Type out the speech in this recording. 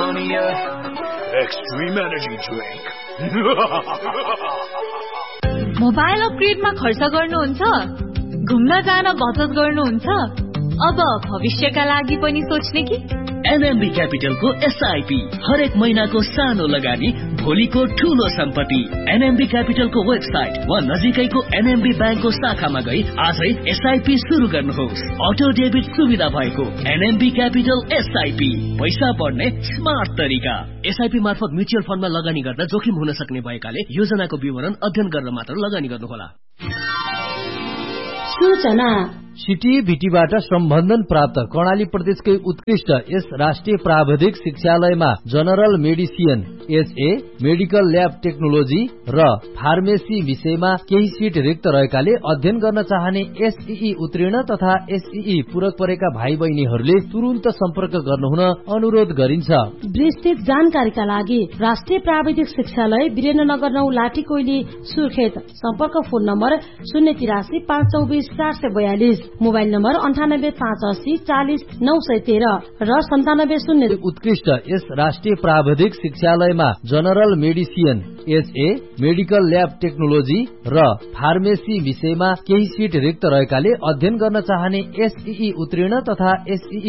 Patagonia Extreme Energy Drink. Mobile अपग्रेडमा खर्च गर्नुहुन्छ? घुम्न जान बचत गर्नुहुन्छ? अब भविष्यका लागि पनि सोच्ने कि? एनएमबी क्यापिटलको एसआईपी हरेक महिनाको सानो लगानी भोलिको ठूलो सम्पत्ति। एनएमबी क्यापिटलको वेबसाइट वा नजिकैको एनएमबी ब्याङ्कको शाखामा गई आजै एसआईपी सुरु गर्नुहोस्। अटो डेबिट सुविधा भएको एनएमबी क्यापिटल एसआईपी, पैसा बढ्ने स्मार्ट तरिका। एसआईपी मार्फत म्युचुअल फन्डमा लगानी गर्दा जोखिम हुन सक्ने भएकाले योजनाको विवरण अध्ययन गरेर मात्र लगानी गर्नुहोला। सूचना सिटीभिटीबाट सम्बन्धन प्राप्त कर्णाली प्रदेशकै उत्कृष्ट यस राष्ट्रिय प्राविधिक शिक्षालयमा general medicine, SA, medical lab technology र फार्मेसी विषयमा केही सिट रिक्त रहेकाले अध्ययन गर्न चाहने एसईई उत्तीर्ण तथा एसईई पूरक परेका भाइ बहिनीहरूले तुरुन्त सम्पर्क गर्नुहुन अनुरोध गरिन्छ। विस्तृत जानकारीका लागि राष्ट्रिय प्राविधिक शिक्षालय वीरेन्द्रनगर 9 लाठी कोइली सुर्खेत। सम्पर्क फोन नम्बर 083 524 442, मोबाइल नम्बर 98 580 40 913 र 9700। उत्कृष्ट यस राष्ट्रिय प्राविधिक शिक्षालयमा general medicine, SA, medical lab technology र फार्मेसी विषयमा केही सिट रिक्त रहेकाले अध्ययन गर्न चाहने एसईई उत्तीर्ण तथा एसईई